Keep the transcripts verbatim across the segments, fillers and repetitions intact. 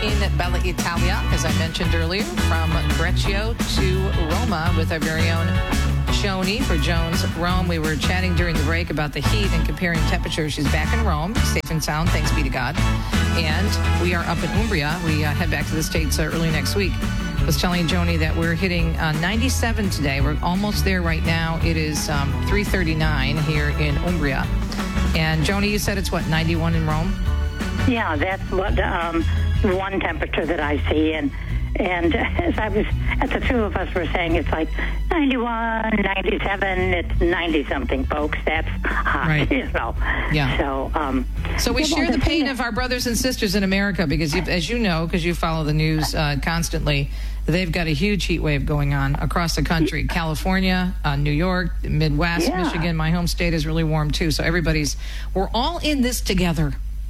in Bella Italia, as I mentioned earlier, from Breccio to Roma with our very own Joni for Jones Rome. We were chatting during the break about the heat and comparing temperatures. She's back in Rome, safe and sound, thanks be to God. And we are up in Umbria. We uh, head back to the States uh, early next week. I was telling Joni that we're hitting uh, ninety-seven today. We're almost there right now. It is um, three thirty-nine here in Umbria. And Joni, you said it's what, ninety-one in Rome? Yeah, that's what um, one temperature that I see. And and as I was, as the two of us were saying, it's like ninety-one, ninety-seven, it's ninety-something, folks. That's hot, right. You know. Yeah. So, um, so we well, share the pain is, of our brothers and sisters in America because, you, as you know, because you follow the news uh, constantly, they've got a huge heat wave going on across the country. California, uh, New York, Midwest, yeah. Michigan, my home state is really warm too. So everybody's, we're all in this together.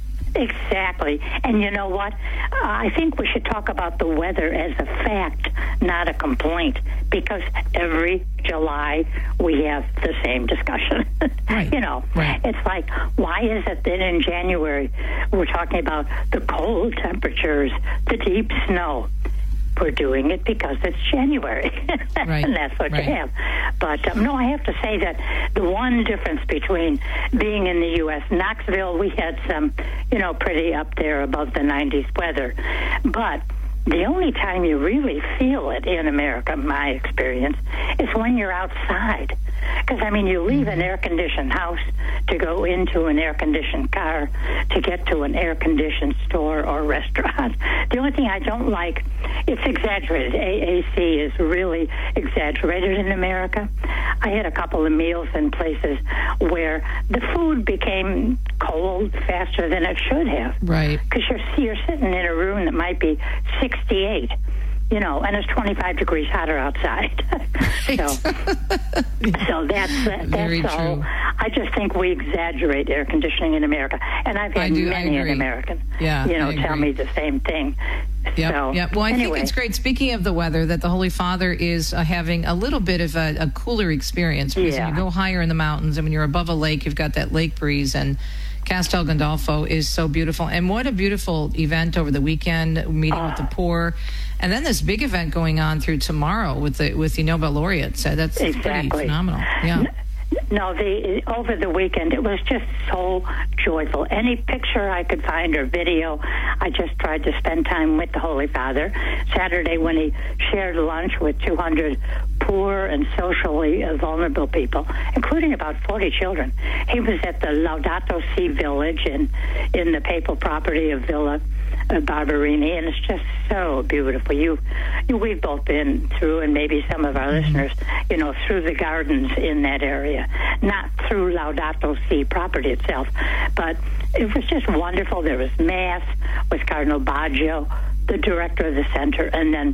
Exactly. And you know what? Uh, I think we should talk about the weather as a fact, not a complaint, because every July we have the same discussion. Right. You know, right. It's like, why is it that in January we're talking about the cold temperatures, the deep snow? We're doing it because it's January, right. and that's what right. you have. But, um, no, I have to say that the one difference between being in the U S, Knoxville, we had some, you know, pretty up there above the nineties weather. But the only time you really feel it in America, my experience, is when you're outside. Because, I mean, you leave an air-conditioned house to go into an air-conditioned car to get to an air-conditioned store or restaurant. The only thing I don't like, it's exaggerated. A A C is really exaggerated in America. I had a couple of meals in places where the food became cold faster than it should have. Right. Because you're, you're sitting in a room that might be sixty-eight. You know, and it's twenty-five degrees hotter outside. so, so that's that's Very all. true. I just think we exaggerate air conditioning in America, and I've had do, many an American, yeah, you know, I tell agree. me the same thing. Yep, so, yep. Well, I anyway. think it's great. Speaking of the weather, that the Holy Father is uh, having a little bit of a, a cooler experience because Yeah. when you go higher in the mountains and when you're above a lake, you've got that lake breeze, and Castel Gandolfo is so beautiful. And what a beautiful event over the weekend, meeting Uh, with the poor. And then this big event going on through tomorrow with the with the Nobel laureates. So that's Exactly. pretty phenomenal. Yeah. No, the over the weekend it was just so joyful. Any picture I could find or video, I just tried to spend time with the Holy Father. Saturday when he shared lunch with two hundred poor and socially vulnerable people, including about forty children. He was at the Laudato Si village in in the papal property of Villa uh, Barberini, and it's just so beautiful. You, you, we've both been through, and maybe some of our Mm-hmm. listeners, you know, through the gardens in that area, not through Laudato Si property itself, but it was just wonderful. There was Mass with Cardinal Baggio, the director of the center, and then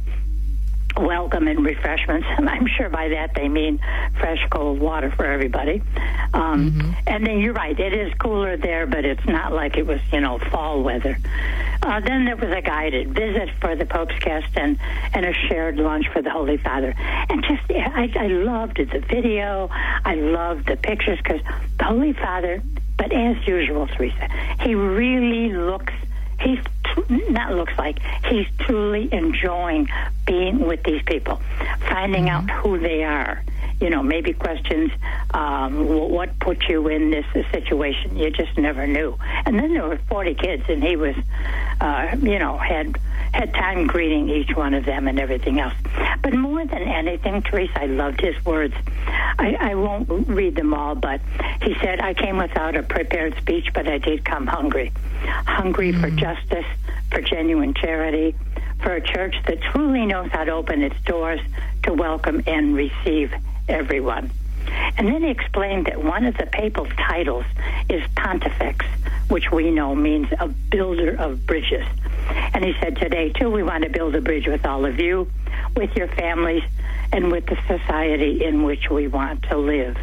welcome and refreshments. And I'm sure by that they mean fresh, cold water for everybody. Um, Mm-hmm. And then you're right, it is cooler there, but it's not like it was, you know, fall weather. Uh, then there was a guided visit for the Pope's guest and, and a shared lunch for the Holy Father. And just, I, I loved the video. I loved the pictures because the Holy Father, but as usual, Teresa, he really looks He's not looks like he's truly enjoying being with these people, finding Mm-hmm. out who they are. You know, maybe questions, um, what put you in this situation? You just never knew. And then there were forty kids, and he was, uh, you know, had had time greeting each one of them and everything else. But more than anything, Teresa, I loved his words. I, I won't read them all, but he said, I came without a prepared speech, but I did come hungry. Hungry for justice, for genuine charity, for a church that truly knows how to open its doors to welcome and receive everyone. And then he explained that one of the papal titles is Pontifex, which we know means a builder of bridges. And he said, today, too, we want to build a bridge with all of you, with your families, and with the society in which we want to live.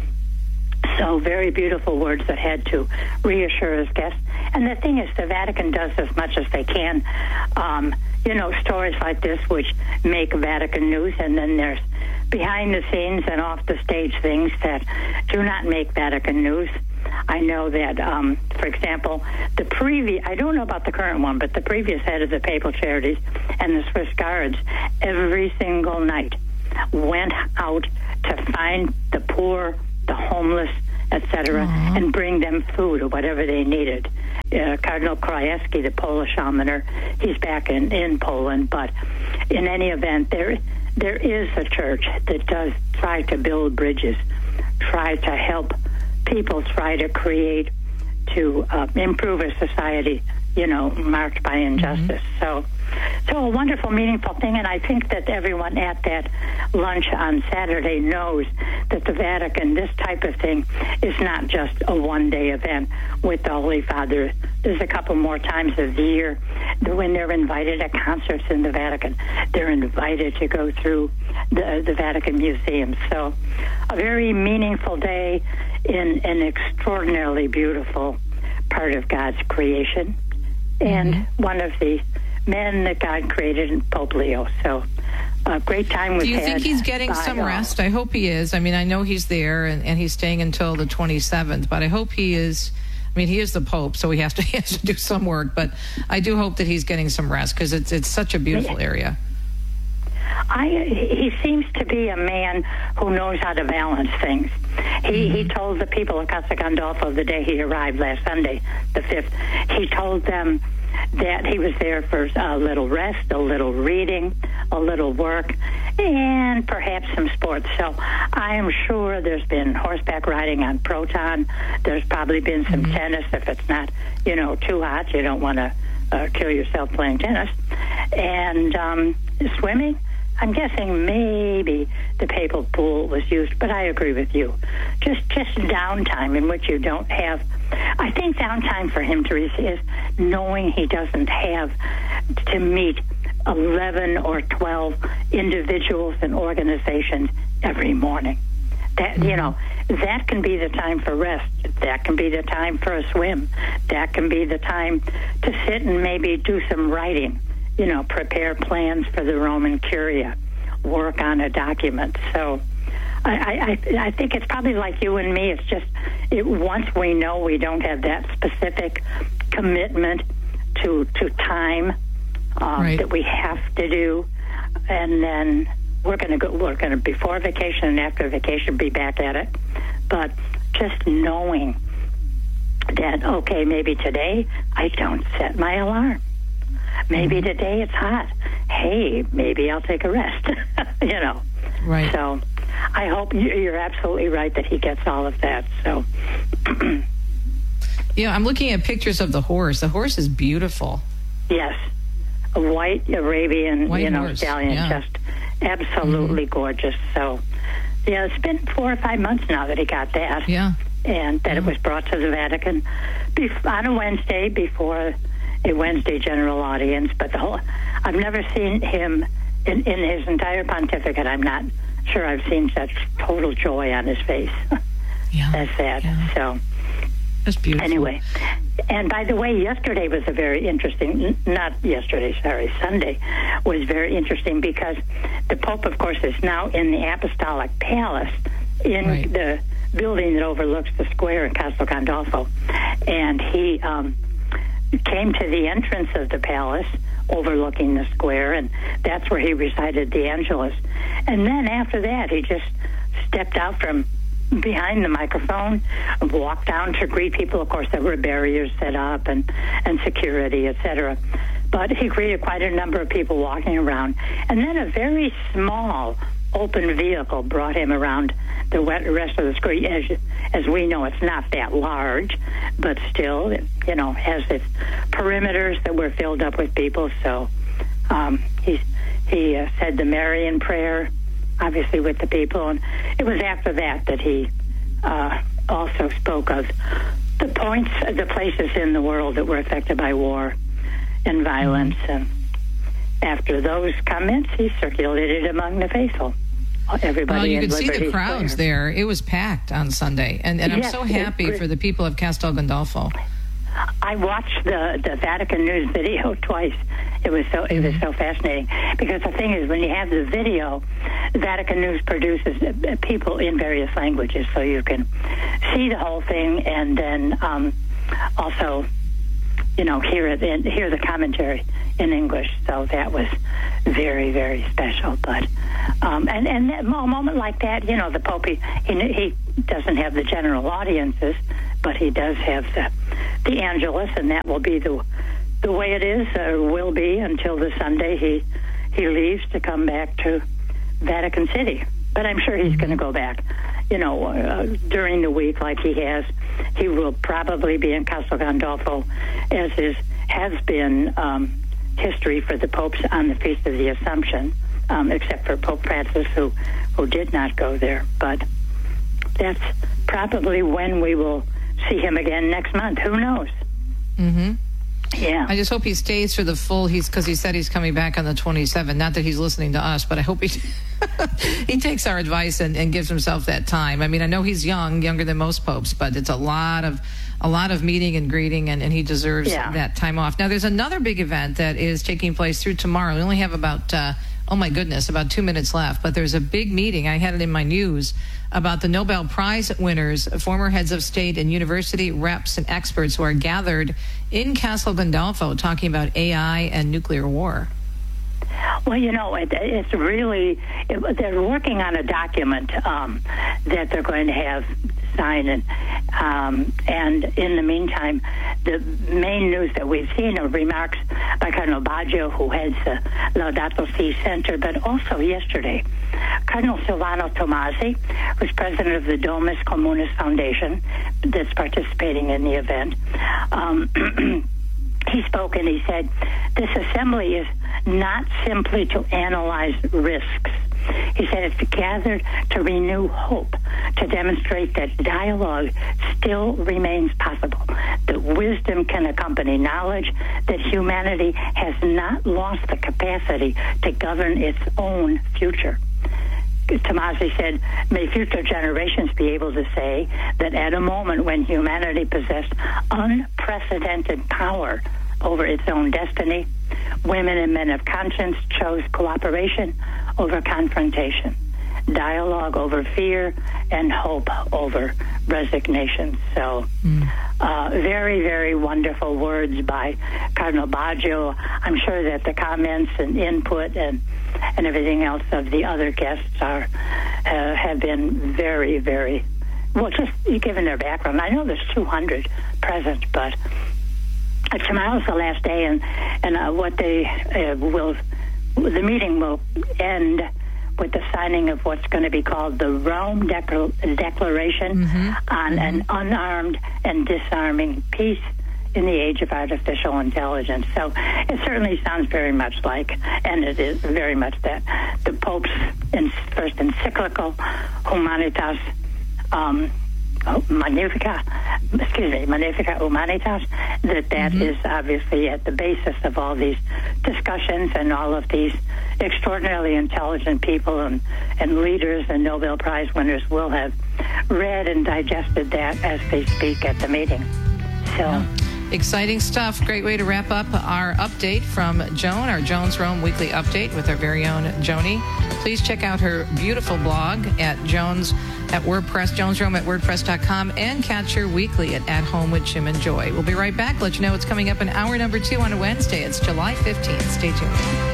So very beautiful words that had to reassure his guests. And the thing is, the Vatican does as much as they can. Um, you know, stories like this which make Vatican news, and then there's behind the scenes and off the stage things that do not make Vatican news. I know that, um, for example, the previous, I don't know about the current one, but the previous head of the Papal Charities and the Swiss Guards, every single night went out to find the poor, the homeless, et cetera, and bring them food or whatever they needed. Uh, Cardinal Krajewski, the Polish almoner, he's back in, in Poland, but in any event, there there is a church that does try to build bridges, try to help people, try to create, to uh, improve a society, you know, marked by injustice. Mm-hmm. So, so a wonderful, meaningful thing, and I think that everyone at that lunch on Saturday knows that the Vatican, this type of thing, is not just a one-day event with the Holy Father. There's a couple more times of the year when they're invited at concerts in the Vatican. They're invited to go through the, the Vatican Museum. So a very meaningful day in an extraordinarily beautiful part of God's creation, and mm-hmm. one of the men that God created in Pope Leo. So a great time was had. Do you think he's getting some all. rest? I hope he is. I mean, I know he's there, and, and he's staying until the twenty-seventh, but I hope he is. I mean, he is the Pope, so he has to, he has to do some work, but I do hope that he's getting some rest, because it's, it's such a beautiful area. I, he seems to be a man who knows how to balance things. He mm-hmm. he told the people of Castel Gandolfo the day he arrived last Sunday, the fifth, he told them that he was there for a little rest, a little reading, a little work, and perhaps some sports. So I am sure there's been horseback riding on Proton. There's probably been some mm-hmm. tennis. If it's not, you know, too hot, you don't want to uh, kill yourself playing tennis. And um, swimming. I'm guessing maybe the papal pool was used, but I agree with you. Just just downtime in which you don't have. I think downtime for him, Teresa, is knowing he doesn't have to meet eleven or twelve individuals and organizations every morning. That, you know, that can be the time for rest. That can be the time for a swim. That can be the time to sit and maybe do some writing. You know, prepare plans for the Roman Curia, work on a document. So I, I, I think it's probably like you and me. It's just it, once we know we don't have that specific commitment to to time um, right. that we have to do, and then we're going to go. We're going to before vacation and after vacation be back at it. But just knowing that, okay, maybe today I don't set my alarm. Maybe today it's hot. Hey, maybe I'll take a rest, you know. Right. So I hope you're absolutely right that he gets all of that. So, yeah, I'm looking at pictures of the horse. The horse is beautiful. Yes. A white Arabian, white you know, horse. stallion, yeah. just absolutely mm-hmm. gorgeous. So, yeah, it's been four or five months now that he got that. Yeah. And that yeah. it was brought to the Vatican bef- on a Wednesday before a Wednesday general audience, but the whole, I've never seen him in, in his entire pontificate. I'm not sure I've seen such total joy on his face. Yeah, that's that. Yeah. So that's beautiful. Anyway, and by the way, yesterday was a very interesting. Not yesterday, sorry, Sunday was very interesting because the Pope, of course, is now in the Apostolic Palace in right. the building that overlooks the square in Castel Gandolfo, and he. Um, came to the entrance of the palace overlooking the square, and that's where he recited the Angelus. And then after that, he just stepped out from behind the microphone, walked down to greet people. Of course, there were barriers set up and, and security, et cetera. But he greeted quite a number of people walking around. And then a very small open vehicle brought him around the rest of the square. As, as we know, it's not that large, but still, it, you know, has its perimeters that were filled up with people. So um, he, he uh, said the Marian prayer, obviously with the people. And it was after that that he uh, also spoke of the points, the places in the world that were affected by war and violence. And after those comments, he circulated among the faithful. Everybody well, you could see the crowds Square. there. It was packed on Sunday, and, and yes, I'm so happy it, for the people of Castel Gandolfo. I watched the, the Vatican News video twice, It was so it was so fascinating, because the thing is, when you have the video, Vatican News produces people in various languages, so you can see the whole thing and then um, also, you know, hear it and hear the commentary in English. So that was very, very special. But um, and and a moment like that, you know, the Pope he, he he doesn't have the general audiences, but he does have the the Angelus, and that will be the the way it is, or will be, until the Sunday he he leaves to come back to Vatican City. But I'm sure he's going to go back, you know, uh, during the week like he has. He will probably be in Castel Gandolfo, as is has been um, history for the popes on the Feast of the Assumption, um, except for Pope Francis, who, who did not go there. But that's probably when we will see him again next month. Who knows? Mm-hmm. Yeah. I just hope he stays for the full, he's because he said he's coming back on the twenty-seventh. Not that he's listening to us, but I hope he he takes our advice and, and gives himself that time. I mean, I know he's young, younger than most popes, but it's a lot of a lot of meeting and greeting, and, and he deserves yeah. that time off. Now, there's another big event that is taking place through tomorrow. We only have about, uh, oh my goodness, about two minutes left, but there's a big meeting. I had it in my news about the Nobel Prize winners, former heads of state and university reps and experts who are gathered in Castel Gandolfo talking about A I and nuclear war. Well, you know, it, it's really, it, they're working on a document um, that they're going to have signed. And, um, and in the meantime, the main news that we've seen are remarks by Cardinal Baggio, who heads the Laudato Si Center, but also yesterday, Cardinal Silvano Tomasi, who's president of the Domus Communis Foundation, that's participating in the event. Um, he spoke and he said, this assembly is not simply to analyze risks. He said it's gathered to renew hope, to demonstrate that dialogue still remains possible, that wisdom can accompany knowledge, that humanity has not lost the capacity to govern its own future. Tomasi said, may future generations be able to say that at a moment when humanity possessed unprecedented power over its own destiny, women and men of conscience chose cooperation over confrontation, dialogue over fear, and hope over resignation. So mm. uh, very, very wonderful words by Cardinal Baggio. I'm sure that the comments and input and and everything else of the other guests are uh, have been very, very, well, just given their background. I know there's two hundred present, but uh, tomorrow's the last day, and, and uh, what they uh, will, the meeting will end with the signing of what's going to be called the Rome Declar- Declaration mm-hmm. on mm-hmm. an unarmed and disarming peace in the age of artificial intelligence. So it certainly sounds very much like, and it is very much that, the Pope's in, first encyclical, Humanitas um, Magnifica, excuse me, Magnificat Humanitas, that that mm-hmm. is obviously at the basis of all these discussions, and all of these extraordinarily intelligent people and, and leaders and Nobel Prize winners will have read and digested that as they speak at the meeting. So. Yeah. Exciting stuff. Great way to wrap up our update from Joan, our Joan's Rome Weekly Update with our very own Joni. Please check out her beautiful blog at Joan's at WordPress, Joan's Rome at WordPress dot com, and catch her weekly at At Home with Jim and Joy. We'll be right back. Let you know what's coming up in hour number two on a Wednesday. It's July fifteenth. Stay tuned.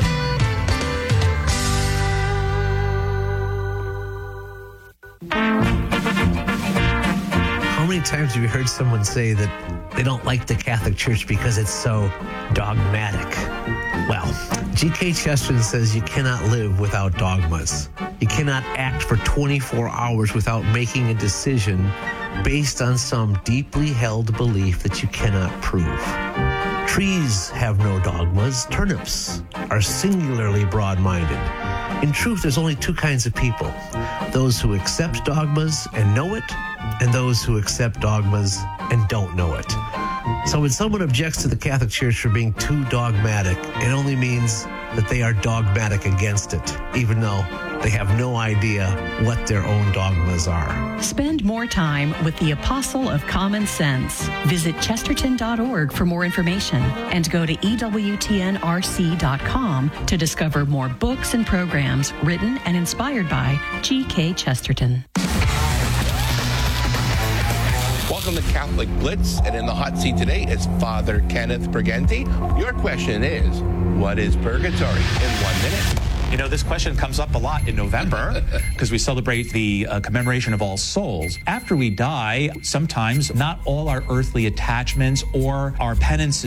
How many times have you heard someone say that they don't like the Catholic Church because it's so dogmatic? Well, G K Chesterton says you cannot live without dogmas. You cannot act for twenty-four hours without making a decision based on some deeply held belief that you cannot prove. Trees have no dogmas. Turnips are singularly broad-minded. In truth, there's only two kinds of people: those who accept dogmas and know it, and those who accept dogmas and don't know it. So when someone objects to the Catholic Church for being too dogmatic, it only means that they are dogmatic against it, even though they have no idea what their own dogmas are. Spend more time with the Apostle of Common Sense. Visit chesterton dot org for more information and go to E W T N R C dot com to discover more books and programs written and inspired by G K Chesterton. Welcome to Catholic Blitz, and in the hot seat today is Father Kenneth Briganti. Your question is, what is purgatory? In one minute. You know, this question comes up a lot in November because we celebrate the uh, commemoration of All Souls. After we die, sometimes not all our earthly attachments or our penances